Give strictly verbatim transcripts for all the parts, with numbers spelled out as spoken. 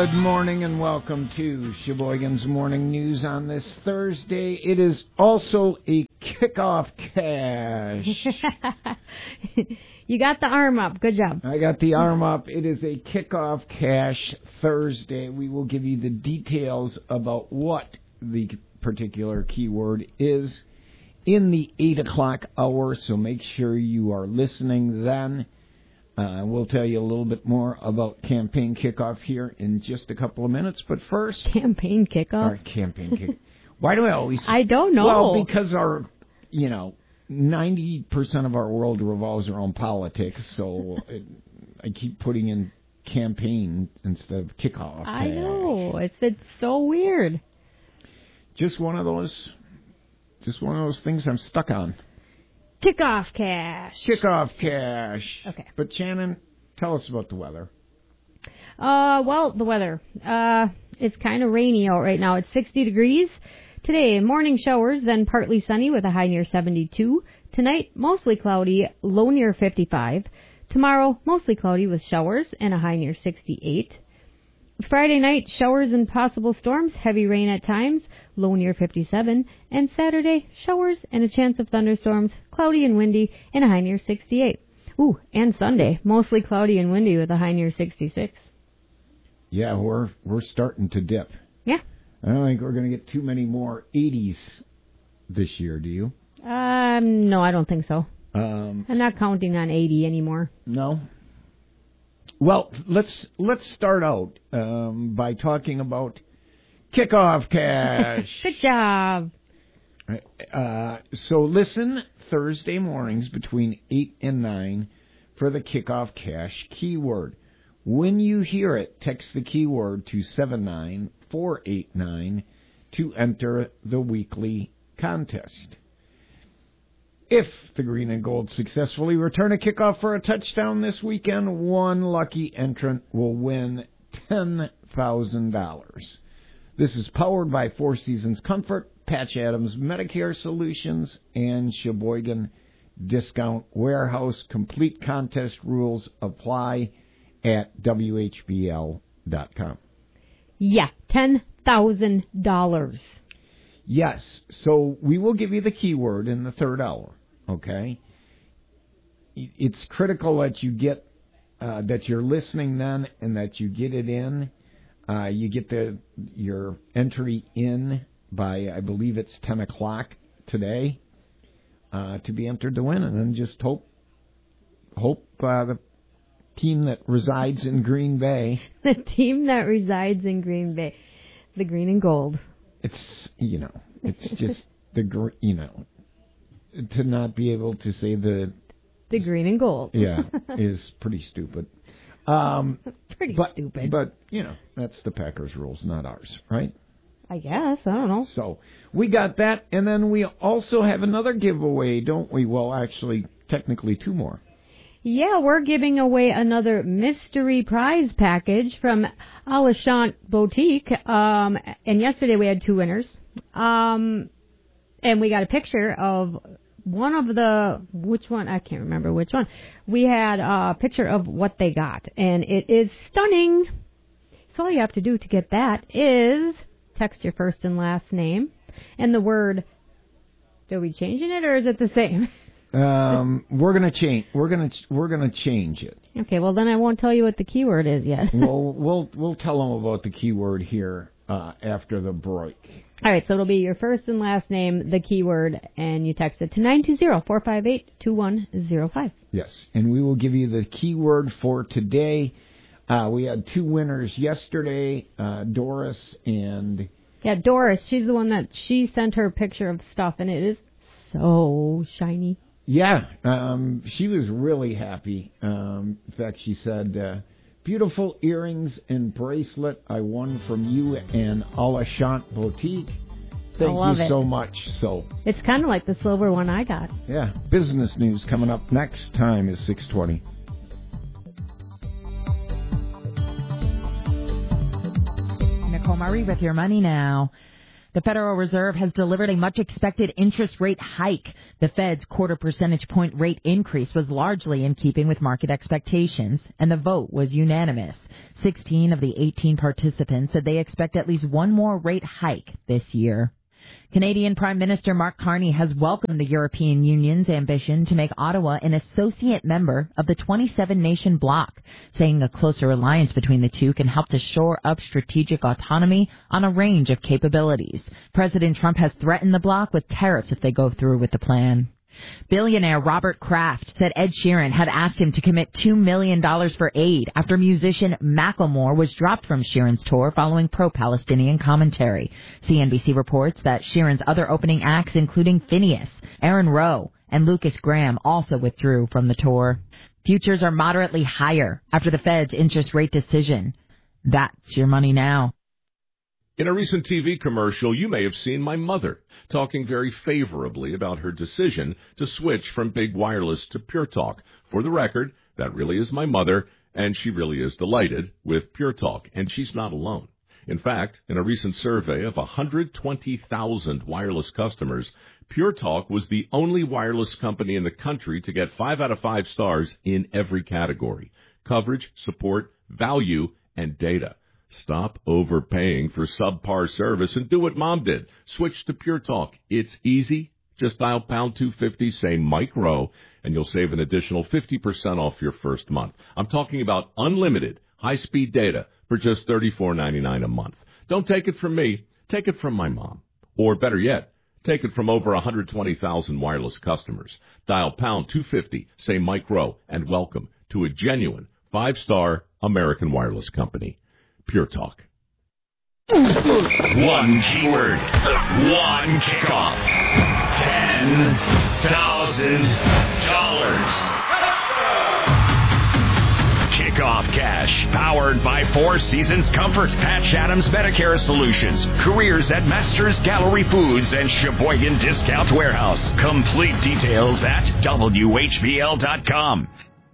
Good morning and welcome to Sheboygan's Morning News on this Thursday. It is also a kickoff cash. You got the arm up. Good job. I got the arm up. It is a kickoff cash Thursday. We will give you the details about what the particular keyword is in the eight o'clock hour, so make sure you are listening then. Uh, we'll tell you a little bit more about campaign kickoff here in just a couple of minutes. But first... Campaign kickoff? Our campaign kick. Why do I always... I don't know. Well, because our, you know, ninety percent of our world revolves around politics, so it, I keep putting in campaign instead of kickoff. I know. It's, it's so weird. Just one of those... Just one of those things I'm stuck on. Kickoff cash. Kickoff cash. Okay. But Shannon, tell us about the weather. Uh, well, the weather. Uh, it's kind of rainy out right now. It's sixty degrees. Today, morning showers, then partly sunny with a high near seventy-two. Tonight, mostly cloudy, low near fifty-five. Tomorrow, mostly cloudy with showers and a high near sixty-eight. Friday night, showers and possible storms, heavy rain at times, low near fifty-seven. And Saturday, showers and a chance of thunderstorms, cloudy and windy, and a high near sixty-eight. Ooh, and Sunday, mostly cloudy and windy with a high near sixty-six. Yeah, we're we're starting to dip. Yeah. I don't think we're going to get too many more eighties this year, do you? Um, no, I don't think so. Um, I'm not counting on eighty anymore. No? Well, let's let's start out um, by talking about kickoff cash. Good job. Uh, so listen Thursday mornings between eight and nine for the kickoff cash keyword. When you hear it, text the keyword to seven nine four eight nine to enter the weekly contest. If the Green and Gold successfully return a kickoff for a touchdown this weekend, one lucky entrant will win ten thousand dollars. This is powered by Four Seasons Comfort, Patch Adams Medicare Solutions, and Sheboygan Discount Warehouse. Complete contest rules apply at W H B L dot com. Yeah, ten thousand dollars. Yes, so we will give you the keyword in the third hour, okay? It's critical that you get, uh, that you're listening then and that you get it in. Uh, you get the your entry in by, I believe it's ten o'clock today uh, to be entered to win, and then just hope, hope uh, the team that resides in Green Bay. The team that resides in Green Bay, the Green and Gold. It's, you know, it's just the, you know, to not be able to say the... The Green and Gold. Yeah, is pretty stupid. Um, pretty but, stupid. But, you know, that's the Packers' rules, not ours, right? I guess. I don't know. So, we got that, and then we also have another giveaway, don't we? Well, actually, technically two more. Yeah, we're giving away another mystery prize package from Alashant Boutique. Um, and yesterday we had two winners. Um, and we got a picture of one of the, which one? I can't remember which one. We had a picture of what they got. And it is stunning. So all you have to do to get that is text your first and last name and the word. Are we changing it or is it the same? Um, we're gonna change. We're gonna we're gonna change it. Okay. Well, then I won't tell you what the keyword is yet. we'll we'll we'll tell them about the keyword here uh, after the break. All right. So it'll be your first and last name, the keyword, and you text it to nine two zero four five eight two one zero five. Yes, and we will give you the keyword for today. Uh, we had two winners yesterday, uh, Doris and yeah, Doris. She's the one that she sent her picture of stuff, and it is so shiny. Yeah, um, she was really happy. Um, in fact, she said, uh, beautiful earrings and bracelet I won from you and Alashant Boutique. Thank I love you it. so much. So it's kind of like the silver one I got. Yeah, business news coming up next. Time is six twenty. Nicole Murray with your money now. The Federal Reserve has delivered a much-expected interest rate hike. The Fed's quarter percentage point rate increase was largely in keeping with market expectations, and the vote was unanimous. sixteen of the eighteen participants said they expect at least one more rate hike this year. Canadian Prime Minister Mark Carney has welcomed the European Union's ambition to make Ottawa an associate member of the twenty-seven nation bloc, saying a closer alliance between the two can help to shore up strategic autonomy on a range of capabilities. President Trump has threatened the bloc with tariffs if they go through with the plan. Billionaire Robert Kraft said Ed Sheeran had asked him to commit two million dollars for aid after musician Macklemore was dropped from Sheeran's tour following pro-Palestinian commentary. C N B C reports that Sheeran's other opening acts, including Phineas, Aaron Rowe, and Lucas Graham, also withdrew from the tour. Futures are moderately higher after the Fed's interest rate decision. That's your money now. In a recent T V commercial, you may have seen my mother talking very favorably about her decision to switch from big wireless to Pure Talk. For the record, that really is my mother, and she really is delighted with Pure Talk, and she's not alone. In fact, in a recent survey of one hundred twenty thousand wireless customers, Pure Talk was the only wireless company in the country to get five out of five stars in every category: coverage, support, value, and data. Stop overpaying for subpar service and do what Mom did. Switch to Pure Talk. It's easy. Just dial pound two fifty, say Mike Rowe, and you'll save an additional fifty percent off your first month. I'm talking about unlimited high-speed data for just thirty-four ninety-nine a month. Don't take it from me. Take it from my mom. Or better yet, take it from over one hundred twenty thousand wireless customers. Dial pound two fifty, say Mike Rowe, and welcome to a genuine five-star American wireless company. Pure Talk. One keyword, one kickoff, ten thousand dollars. Kickoff Cash, powered by Four Seasons Comfort, Patch Adams Medicare Solutions, careers at Masters Gallery Foods and Sheboygan Discount Warehouse. Complete details at W H B L dot com.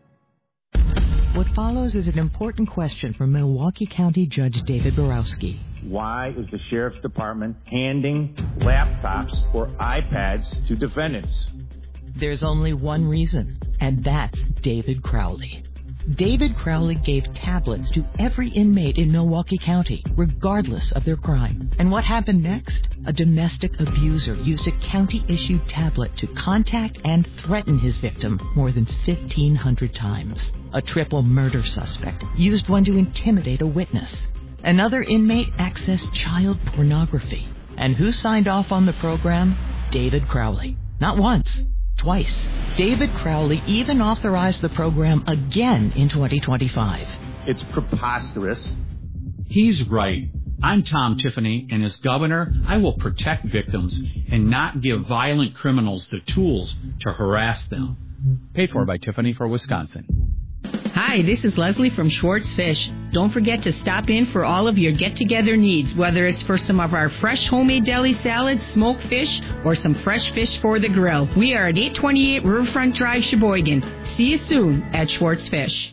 What follows is an important question from Milwaukee County Judge David Borowski. Why is the Sheriff's Department handing laptops or iPads to defendants? There's only one reason, and that's David Crowley. David Crowley gave tablets to every inmate in Milwaukee County, regardless of their crime. And what happened next? A domestic abuser used a county-issued tablet to contact and threaten his victim more than fifteen hundred times. A triple murder suspect used one to intimidate a witness. Another inmate accessed child pornography. And who signed off on the program? David Crowley. Not once. Twice. David Crowley even authorized the program again in twenty twenty-five. It's preposterous. He's right. I'm Tom Tiffany, and as governor, I will protect victims and not give violent criminals the tools to harass them. Paid for by Tiffany for Wisconsin. Hi, this is Leslie from Schwartz Fish. Don't forget to stop in for all of your get-together needs, whether it's for some of our fresh homemade deli salads, smoked fish, or some fresh fish for the grill. We are at eight twenty-eight Riverfront Drive, Sheboygan. See you soon at Schwartz Fish.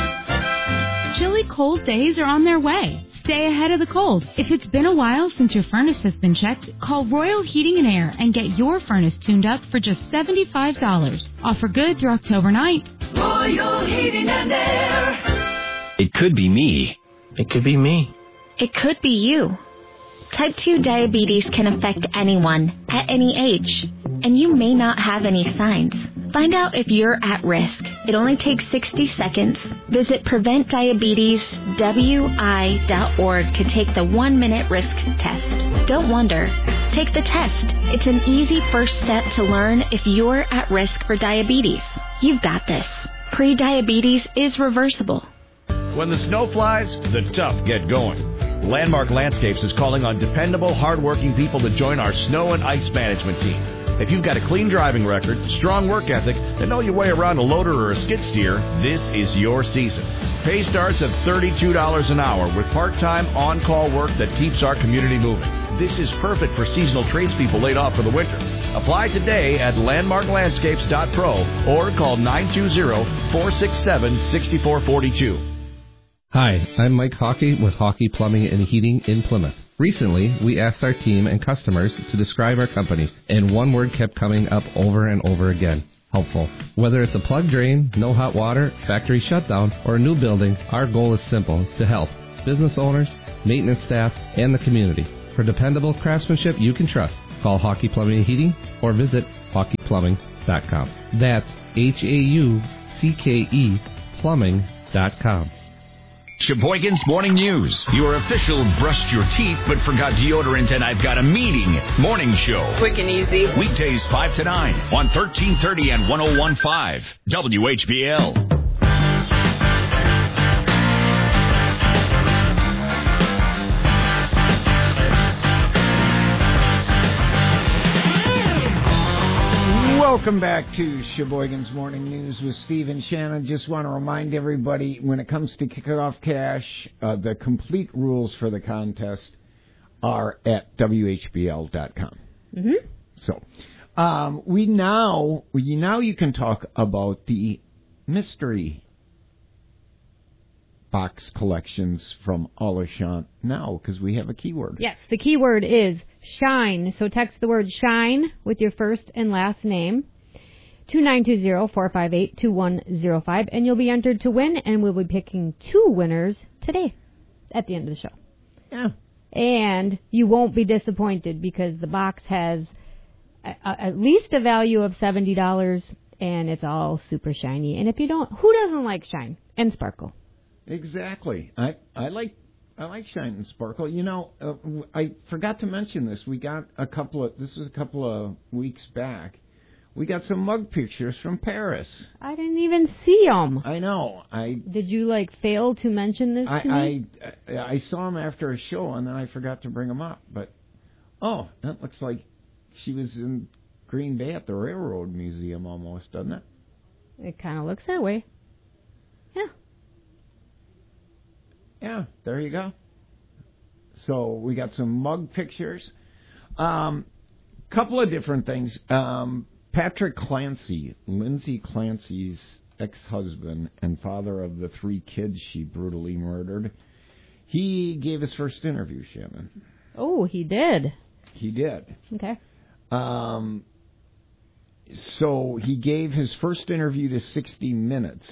Chilly cold days are on their way. Stay ahead of the cold. If it's been a while since your furnace has been checked, call Royal Heating and Air and get your furnace tuned up for just seventy-five dollars. Offer good through October ninth. Royal Heating and Air. It could be me. It could be me. It could be you. Type two diabetes can affect anyone, at any age, and you may not have any signs. Find out if you're at risk. It only takes sixty seconds. Visit prevent diabetes W I dot org to take the one-minute risk test. Don't wonder. Take the test. It's an easy first step to learn if you're at risk for diabetes. You've got this. Pre-diabetes is reversible. When the snow flies, the tough get going. Landmark Landscapes is calling on dependable, hardworking people to join our snow and ice management team. If you've got a clean driving record, strong work ethic, and know your way around a loader or a skid steer, this is your season. Pay starts at thirty-two dollars an hour with part-time on-call work that keeps our community moving. This is perfect for seasonal tradespeople laid off for the winter. Apply today at landmark landscapes dot pro or call nine two zero, four six seven, six four four two. Hi, I'm Mike Hockey with Hockey Plumbing and Heating in Plymouth. Recently, we asked our team and customers to describe our company, and one word kept coming up over and over again: helpful. Whether it's a plug drain, no hot water, factory shutdown, or a new building, our goal is simple: to help business owners, maintenance staff, and the community. For dependable craftsmanship you can trust, call Hawkey Plumbing and Heating or visit hawkey plumbing dot com. That's H A U C K E plumbing dot com. Sheboygan's Morning News, your official brushed your teeth but forgot deodorant and I've got a meeting morning show. Quick and easy. Weekdays five to nine on thirteen thirty and one oh one point five W H B L. Welcome back to Sheboygan's Morning News with Steve and Shannon. Just want to remind everybody, when it comes to Kickoff Cash, uh, the complete rules for the contest are at W H B L dot com. Mm-hmm. So, um, we now, we, now you can talk about the mystery box collections from Alashant now, because we have a keyword. Yes, the keyword is shine. So text the word shine with your first and last name, two nine two zero, four five eight, two one zero five, and you'll be entered to win, and we'll be picking two winners today at the end of the show. Yeah. And you won't be disappointed because the box has a, a, at least a value of seventy dollars, and it's all super shiny. And if you don't, who doesn't like shine and sparkle? Exactly. I, I like I like shine and sparkle. You know, uh, I forgot to mention this. We got a couple of this was a couple of weeks back. We got some mug pictures from Paris. I didn't even see them. I know. I did you like fail to mention this I, to me? I I saw them after a show and then I forgot to bring them up. But oh, that looks like she was in Green Bay at the Railroad Museum almost, doesn't it? It kind of looks that way. Yeah. Yeah, there you go. So we got some mug pictures. Um, couple of different things. Um, Patrick Clancy, Lindsay Clancy's ex-husband and father of the three kids she brutally murdered, he gave his first interview, Shannon. Oh, he did. He did. Okay. Um, so he gave his first interview to sixty minutes.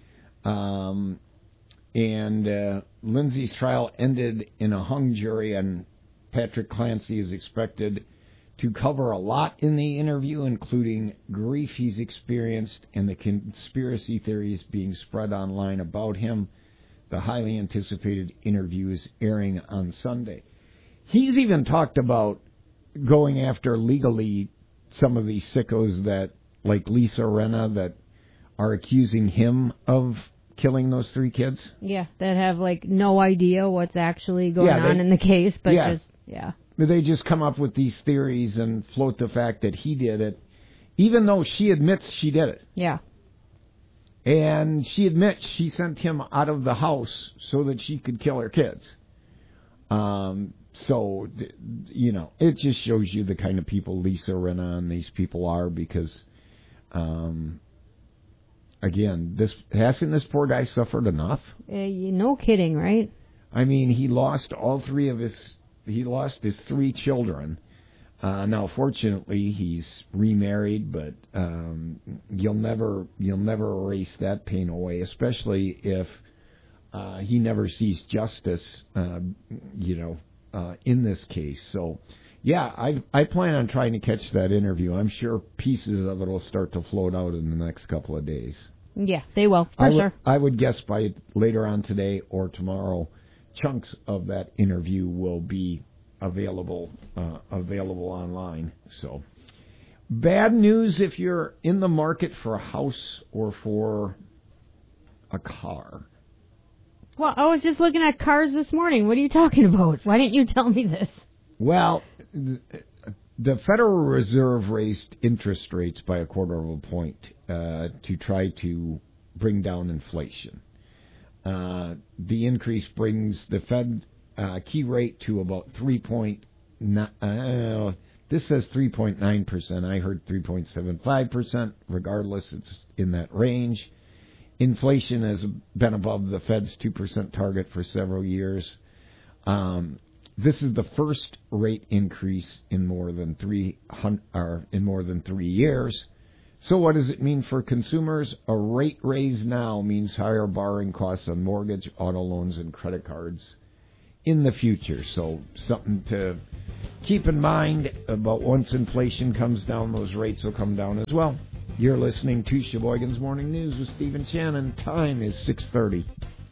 Um, and uh, Lindsay's trial ended in a hung jury, and Patrick Clancy is expected to cover a lot in the interview, including grief he's experienced and the conspiracy theories being spread online about him. The highly anticipated interview is airing on Sunday. He's even talked about going after legally some of these sickos that, like Lisa Rinna, that are accusing him of killing those three kids. Yeah, that have like no idea what's actually going yeah, they, on in the case, but yeah. just yeah. They just come up with these theories and float the fact that he did it, even though she admits she did it. Yeah. And she admits she sent him out of the house so that she could kill her kids. Um, so, you know, it just shows you the kind of people Lisa Rinna and these people are, because, um, again, this hasn't this poor guy suffered enough? Uh, no kidding, right? I mean, he lost all three of his, he lost his three children. Uh, now, fortunately, he's remarried, but um, you'll never you'll never erase that pain away, especially if uh, he never sees justice, uh, you know, uh, in this case. So, yeah, I I plan on trying to catch that interview. I'm sure pieces of it will start to float out in the next couple of days. Yeah, they will, for I w- sure. I would guess by later on today or tomorrow, chunks of that interview will be available uh, available online. So, bad news if you're in the market for a house or for a car. Well, I was just looking at cars this morning. What are you talking about? Why didn't you tell me this? Well, the, the Federal Reserve raised interest rates by a quarter of a point uh, to try to bring down inflation. Uh, the increase brings the Fed Uh, key rate to about three point nine. Uh, this says three point nine percent. I heard three point seven five percent. Regardless, it's in that range. Inflation has been above the Fed's two percent target for several years. Um, this is the first rate increase in more than three hundred, or in more than three years. So what does it mean for consumers? A rate raise now means higher borrowing costs on mortgage, auto loans, and credit cards in the future. So something to keep in mind about once inflation comes down, those rates will come down as well. You're listening to Sheboygan's Morning News with Stephen Shannon. Time is six thirty.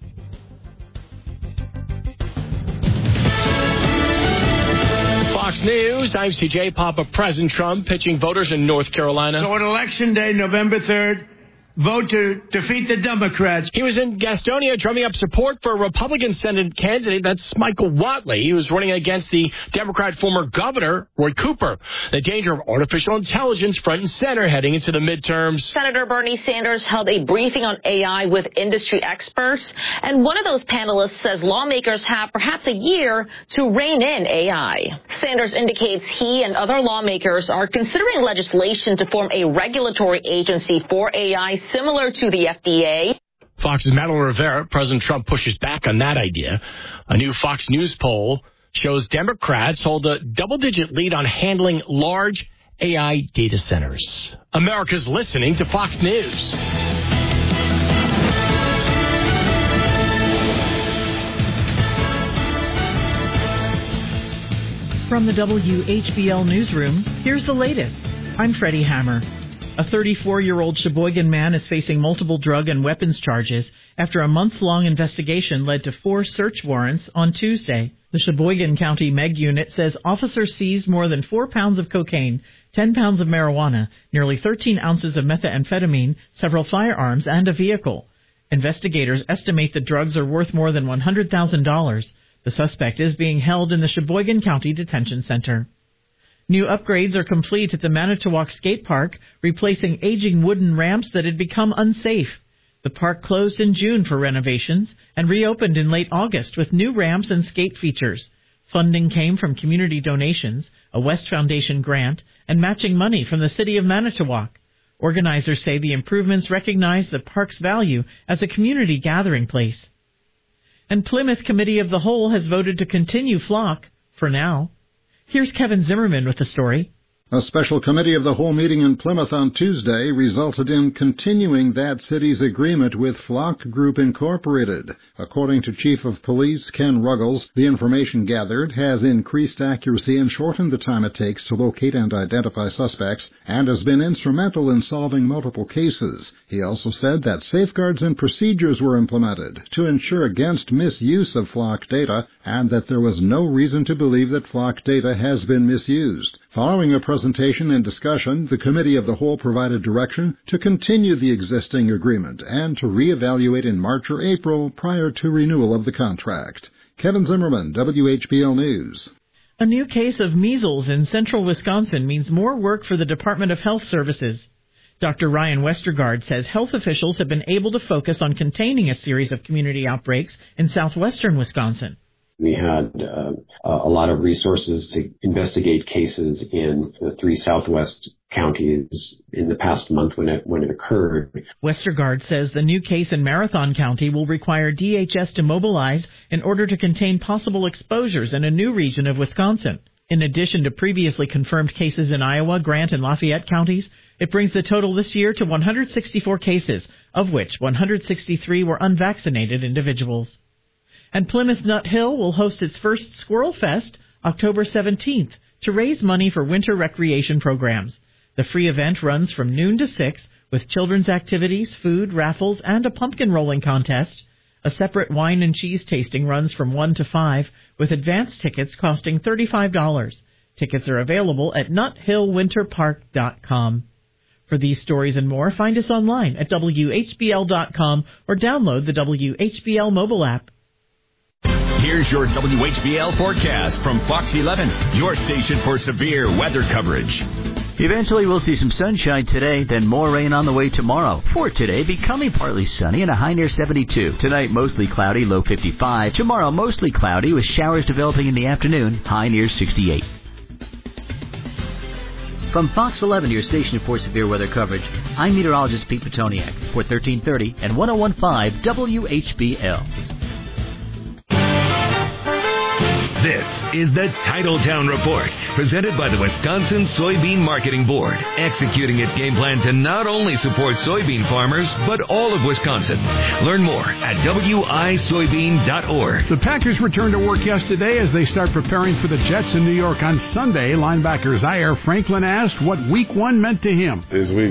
Fox News, I'm C J. Papa. President Trump pitching voters in North Carolina. So on Election Day, November third, vote to defeat the Democrats. He was in Gastonia drumming up support for a Republican Senate candidate. That's Michael Whatley. He was running against the Democrat former governor, Roy Cooper. The danger of artificial intelligence front and center heading into the midterms. Senator Bernie Sanders held a briefing on A I with industry experts, and one of those panelists says lawmakers have perhaps a year to rein in A I. Sanders indicates he and other lawmakers are considering legislation to form a regulatory agency for A I similar to the F D A. Fox's Madeline Rivera. President Trump pushes back on that idea. A new Fox News poll shows Democrats hold a double-digit lead on handling large A I data centers. America's listening to Fox News. From the W H B L newsroom, here's the latest. I'm Freddie Hammer. A thirty-four-year-old Sheboygan man is facing multiple drug and weapons charges after a months-long investigation led to four search warrants on Tuesday. The Sheboygan County M E G unit says officers seized more than four pounds of cocaine, ten pounds of marijuana, nearly thirteen ounces of methamphetamine, several firearms, and a vehicle. Investigators estimate the drugs are worth more than one hundred thousand dollars. The suspect is being held in the Sheboygan County Detention Center. New upgrades are complete at the Manitowoc Skate Park, replacing aging wooden ramps that had become unsafe. The park closed in June for renovations and reopened in late August with new ramps and skate features. Funding came from community donations, a West Foundation grant, and matching money from the city of Manitowoc. Organizers say the improvements recognize the park's value as a community gathering place. And Plymouth Committee of the Whole has voted to continue Flock, for now. Here's Kevin Zimmerman with the story. A special committee of the whole meeting in Plymouth on Tuesday resulted in continuing that city's agreement with Flock Group Incorporated. According to Chief of Police Ken Ruggles, the information gathered has increased accuracy and shortened the time it takes to locate and identify suspects and has been instrumental in solving multiple cases. He also said that safeguards and procedures were implemented to ensure against misuse of Flock data and that there was no reason to believe that Flock data has been misused. Following a presentation and discussion, the Committee of the Whole provided direction to continue the existing agreement and to reevaluate in March or April prior to renewal of the contract. Kevin Zimmerman, W H B L News. A new case of measles in central Wisconsin means more work for the Department of Health Services. Doctor Ryan Westergaard says health officials have been able to focus on containing a series of community outbreaks in southwestern Wisconsin. We had uh, a lot of resources to investigate cases in the three southwest counties in the past month when it when it occurred. Westergaard says the new case in Marathon County will require D H S to mobilize in order to contain possible exposures in a new region of Wisconsin. In addition to previously confirmed cases in Iowa, Grant, and Lafayette counties, it brings the total this year to one hundred sixty-four cases, of which one hundred sixty-three were unvaccinated individuals. And Plymouth Nut Hill will host its first Squirrel Fest October seventeenth to raise money for winter recreation programs. The free event runs from noon to six with children's activities, food, raffles, and a pumpkin rolling contest. A separate wine and cheese tasting runs from one to five with advance tickets costing thirty-five dollars. Tickets are available at nut hill winter park dot com. For these stories and more, find us online at W H B L dot com or download the W H B L mobile app. Here's your W H B L forecast from Fox eleven, your station for severe weather coverage. Eventually, we'll see some sunshine today, then more rain on the way tomorrow. For today, becoming partly sunny and a high near seventy-two. Tonight, mostly cloudy, low fifty-five. Tomorrow, mostly cloudy with showers developing in the afternoon, high near sixty-eight. From Fox eleven, your station for severe weather coverage, I'm meteorologist Pete Petoniak for thirteen thirty and one oh one point five W H B L. This is the Titletown Report, presented by the Wisconsin Soybean Marketing Board, executing its game plan to not only support soybean farmers, but all of Wisconsin. Learn more at W I soybean dot org. The Packers returned to work yesterday as they start preparing for the Jets in New York on Sunday. Linebacker Zaire Franklin asked what Week One meant to him. This week